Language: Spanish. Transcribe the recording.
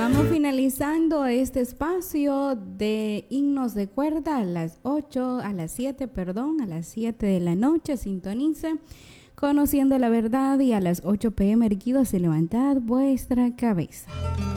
Vamos finalizando este espacio de himnos de cuerda a las 7 de la noche. Sintonice Conociendo la Verdad y a las 8 p.m. erguidos y levantad vuestra cabeza.